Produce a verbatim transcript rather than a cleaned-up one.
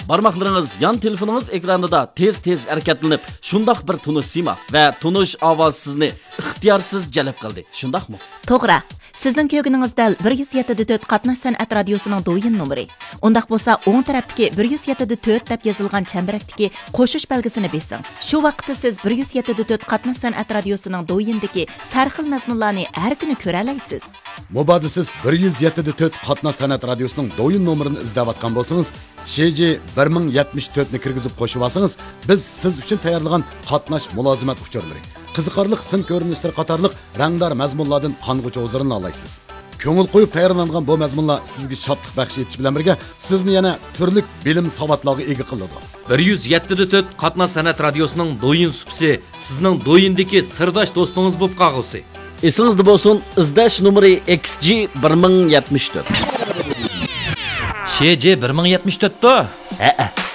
Barmaqlarınız yan telefonunuz ekranında tez-tez hareketlenip, şundaq bir tunuş sima ve tunuş avaz sizni ixtiyarsız jalb qildi. Shundaqmi? To'g'ri. Sizning ko'rganingiz dal bir yuz yetti nuqta to'rt Qatnash san'at radiosining do'yin nomeri. Undaq bo'lsa, o'ng tarafdagi bir yuz yetti nuqta to'rt deb yozilgan chambarakdagi qo'shish belgisini besing. Shu vaqtda siz bir yuz yetti nuqta to'rt Qatnash san'at radiosining do'yindagi sarxil mazmunlarni har kuni ko'ra olasiz. Mubadda siz bir yuz yetti nuqta to'rt Qatnash san'at radiosining do'yin nomerini izlayotgan bo'lsangiz, Ş J bir ming yetmish to'rt ni kirgizib qo'shib olsangiz, biz siz uchun tayyorlagan qatnash mulozimat uchurlari, qiziqarli sin ko'rinishlar qatorliq rangdor mazmunlardan qong'uchi o'zirini olaysiz. Ko'ngil qo'yib tayyorlangan bu mazmunlar sizga shodlik baxsh etish bilan birga sizni yana turli bilim savodlarga ega qiladi. bir yuz yetti nuqta to'rt Qatnash san'at radiosining do'yin supsi sizning do'yindagi sirdosh do'stingiz bo'lib qolg'usi. Esingizda bo'lsin, izlash nomeri X G bir ming yetmish to'rt. Ş J bir ming yetmish to'rt to? Ha-ha.